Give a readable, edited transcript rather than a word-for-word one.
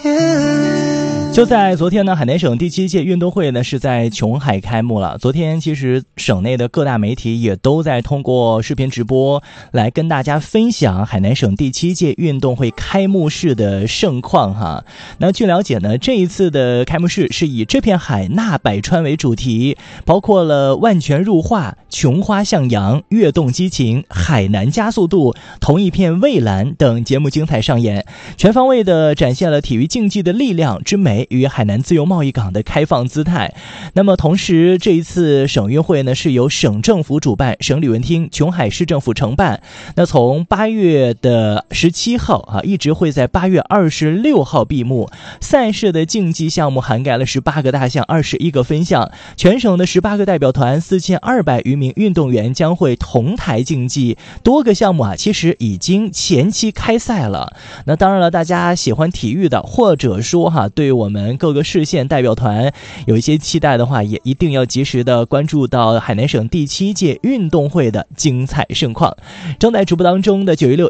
就在昨天呢，海南省第7届运动会呢是在琼海开幕了。昨天其实省内的各大媒体也都在通过视频直播来跟大家分享海南省第7届运动会开幕式的盛况哈。那据了解呢，这一次的开幕式是以这片海纳百川为主题，包括了万泉入画、琼花向阳、跃动激情、海南加速度、同一片蔚蓝等节目精彩上演，全方位的展现了体育竞技的力量之美与海南自由贸易港的开放姿态。那么同时这一次省运会呢是由省政府主办，省旅文厅、琼海市政府承办。那从8月的17号一直会在8月26号闭幕。赛事的竞技项目涵盖了18个大项、21个分项，全省的18个代表团、4200余名运动员将会同台竞技。多个项目其实已经前期开赛了。那当然了，大家喜欢体育的，或者说对我们各个市县代表团有一些期待的话，也一定要及时的关注到海南省第7届运动会的精彩盛况。正在直播当中的916